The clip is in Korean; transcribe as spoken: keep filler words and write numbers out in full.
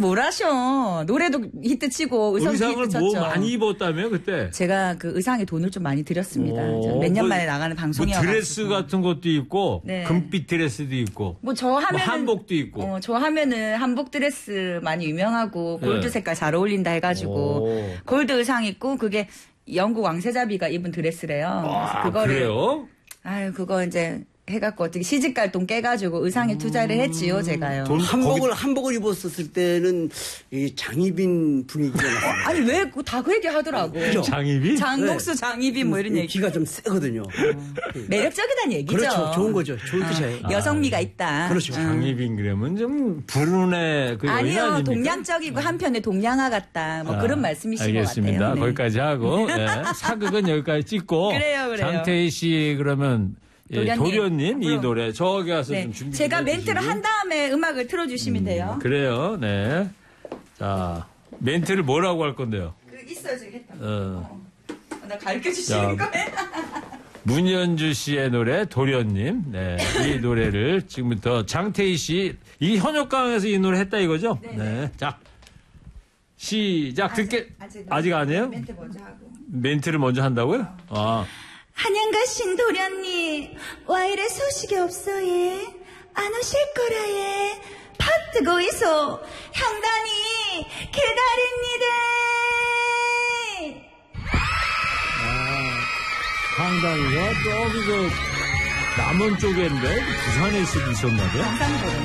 뭘 하셔. 노래도 히트치고 의상도 의상을 히트쳤죠. 뭐 많이 입었다며 그때? 제가 그 의상에 돈을 좀 많이 들였습니다. 몇 년 뭐, 만에 나가는 방송이어서. 뭐 드레스 같은 것도 있고 네. 금빛 드레스도 있고 뭐 저 하면 뭐 한복도 있고. 어, 저 하면은 한복 드레스 많이 유명하고 골드 네. 색깔 잘 어울린다 해가지고 오. 골드 의상 입고 그게 영국 왕세자비가 입은 드레스래요. 와, 그거를 그래요? 아유 그거 이제 해갖고 어떻게 시집갈 돈 깨가지고 의상에 투자를 했지요 제가요. 돈- 한복을 한복을 입었었을 때는 이 장희빈 분위기가 났어요. 아니 왜 다 그 얘기 하더라고. 그죠? 장입이? 장국수 장희빈 뭐 이런 얘기. 기가 좀 세거든요. 매력적이다는 얘기죠. 그렇죠. 좋은 거죠. 좋은 뜻이에요. 어, 여성미가 있다. 그렇죠. 장입인 그러면 좀 불운의 그 여인 아니요, 아닙니까? 동양적이고 한편에 동양화 같다. 뭐 아, 그런 말씀이신 알겠습니다. 것 같아요. 네. 거기까지 하고 예, 사극은 여기까지 찍고 그래요, 그래요. 장태희 씨 그러면 예, 도련님. 도련님 이 그럼. 노래 저기 가서 네. 좀 준비 제가 좀 멘트를 해주시고. 한 다음에 음악을 틀어주시면 돼요. 그래요. 네. 자 멘트를 뭐라고 할 건데요? 그 있어요, 지금 했다. 어, 나 가르쳐 주시는 자. 거예요? 문현주 씨의 노래 도련님. 네. 이 노래를 지금부터 장태희 씨 이 현역강에서 이 노래 했다 이거죠? 네. 자 시작 듣게 아직, 아직 아니에요? 멘트 먼저 하고. 멘트를 먼저 한다고요? 아. 한양 가신 도련님, 와 이래 소식이 없어, 예. 안 오실 거라, 예. 팥 뜨고 있어. 향단이 기다립니다. 상당히가 저기 저 남원 쪽인데 부산에 있었나 봐요. 경상도.